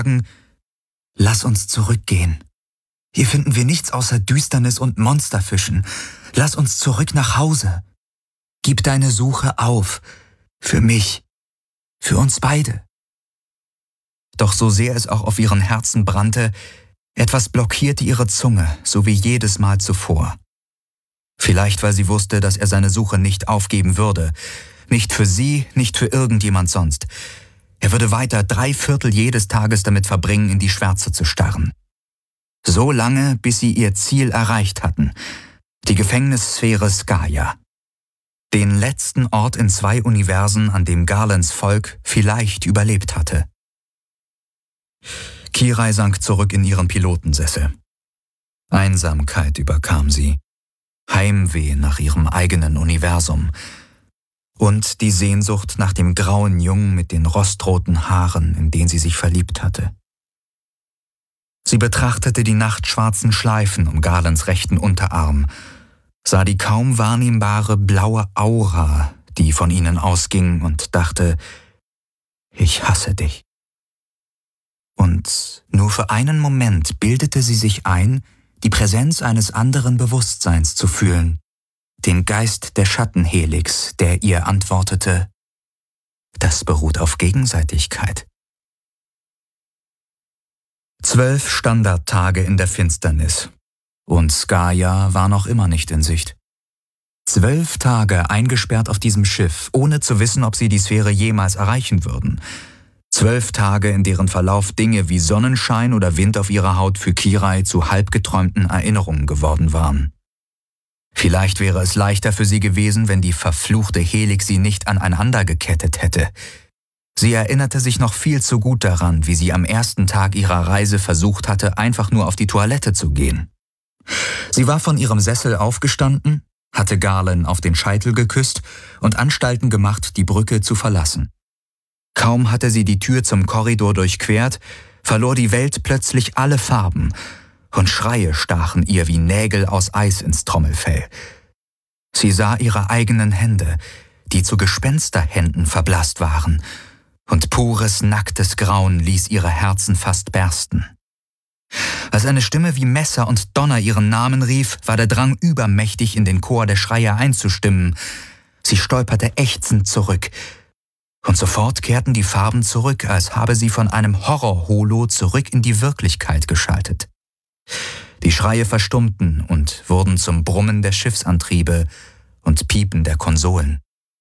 »Lass uns zurückgehen. Hier finden wir nichts außer Düsternis und Monsterfischen. Lass uns zurück nach Hause. Gib deine Suche auf. Für mich. Für uns beide.« Doch so sehr es auch auf ihren Herzen brannte, etwas blockierte ihre Zunge, so wie jedes Mal zuvor. Vielleicht, weil sie wusste, dass er seine Suche nicht aufgeben würde. Nicht für sie, nicht für irgendjemand sonst. Er würde weiter 3/4 jedes Tages damit verbringen, in die Schwärze zu starren. So lange, bis sie ihr Ziel erreicht hatten. Die Gefängnissphäre Skaya. Den letzten Ort in 2 Universen, an dem Garlands Volk vielleicht überlebt hatte. Kirai sank zurück in ihren Pilotensessel. Einsamkeit überkam sie. Heimweh nach ihrem eigenen Universum. Und die Sehnsucht nach dem grauen Jungen mit den rostroten Haaren, in den sie sich verliebt hatte. Sie betrachtete die nachtschwarzen Schleifen um Garlands rechten Unterarm, sah die kaum wahrnehmbare blaue Aura, die von ihnen ausging, und dachte, ich hasse dich. Und nur für einen Moment bildete sie sich ein, die Präsenz eines anderen Bewusstseins zu fühlen, den Geist der Schattenhelix, der ihr antwortete, das beruht auf Gegenseitigkeit. 12 Standardtage in der Finsternis, und Skaya war noch immer nicht in Sicht. 12 Tage eingesperrt auf diesem Schiff, ohne zu wissen, ob sie die Sphäre jemals erreichen würden. 12 Tage, in deren Verlauf Dinge wie Sonnenschein oder Wind auf ihrer Haut für Kirai zu halbgeträumten Erinnerungen geworden waren. Vielleicht wäre es leichter für sie gewesen, wenn die verfluchte Helix sie nicht aneinander gekettet hätte. Sie erinnerte sich noch viel zu gut daran, wie sie am ersten Tag ihrer Reise versucht hatte, einfach nur auf die Toilette zu gehen. Sie war von ihrem Sessel aufgestanden, hatte Garland auf den Scheitel geküsst und Anstalten gemacht, die Brücke zu verlassen. Kaum hatte sie die Tür zum Korridor durchquert, verlor die Welt plötzlich alle Farben, und Schreie stachen ihr wie Nägel aus Eis ins Trommelfell. Sie sah ihre eigenen Hände, die zu Gespensterhänden verblasst waren, und pures, nacktes Grauen ließ ihre Herzen fast bersten. Als eine Stimme wie Messer und Donner ihren Namen rief, war der Drang übermächtig, in den Chor der Schreier einzustimmen. Sie stolperte ächzend zurück, und sofort kehrten die Farben zurück, als habe sie von einem Horror-Holo zurück in die Wirklichkeit geschaltet. Die Schreie verstummten und wurden zum Brummen der Schiffsantriebe und Piepen der Konsolen.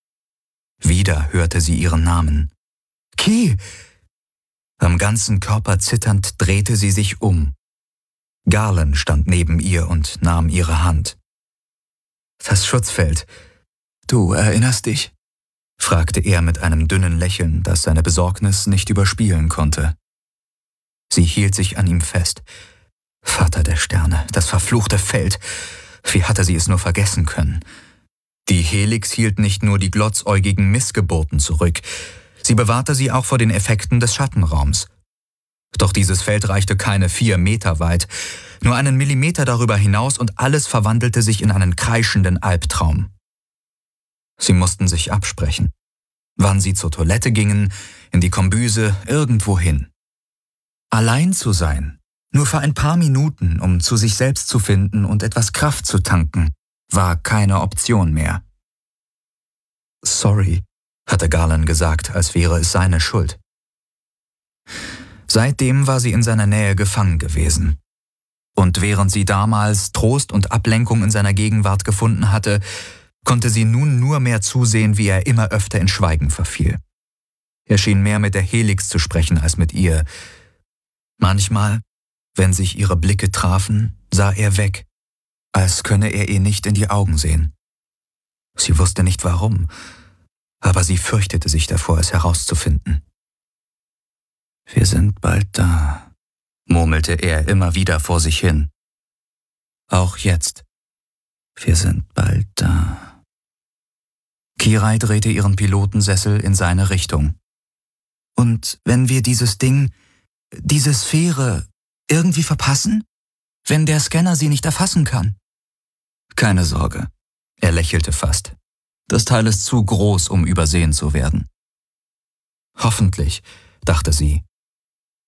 Wieder hörte sie ihren Namen. »Ki!« Am ganzen Körper zitternd drehte sie sich um. Garland stand neben ihr und nahm ihre Hand. »Das Schutzfeld. Du erinnerst dich?« fragte er mit einem dünnen Lächeln, das seine Besorgnis nicht überspielen konnte. Sie hielt sich an ihm fest. Vater der Sterne, das verfluchte Feld. Wie hatte sie es nur vergessen können? Die Helix hielt nicht nur die glotzäugigen Missgeburten zurück, sie bewahrte sie auch vor den Effekten des Schattenraums. Doch dieses Feld reichte keine 4 Meter weit, nur einen Millimeter darüber hinaus, und alles verwandelte sich in einen kreischenden Albtraum. Sie mussten sich absprechen, wann sie zur Toilette gingen, in die Kombüse, irgendwohin. Allein zu sein, nur für ein paar Minuten, um zu sich selbst zu finden und etwas Kraft zu tanken, war keine Option mehr. »Sorry«, hatte Garland gesagt, als wäre es seine Schuld. Seitdem war sie in seiner Nähe gefangen gewesen. Und während sie damals Trost und Ablenkung in seiner Gegenwart gefunden hatte, konnte sie nun nur mehr zusehen, wie er immer öfter in Schweigen verfiel. Er schien mehr mit der Helix zu sprechen als mit ihr. Manchmal, wenn sich ihre Blicke trafen, sah er weg, als könne er ihr nicht in die Augen sehen. Sie wusste nicht warum, aber sie fürchtete sich davor, es herauszufinden. »Wir sind bald da«, murmelte er immer wieder vor sich hin. »Auch jetzt. Wir sind bald da.« Kirai drehte ihren Pilotensessel in seine Richtung. »Und wenn wir dieses Ding, diese Sphäre, irgendwie verpassen? Wenn der Scanner sie nicht erfassen kann?« »Keine Sorge«, er lächelte fast. »Das Teil ist zu groß, um übersehen zu werden.« Hoffentlich, dachte sie,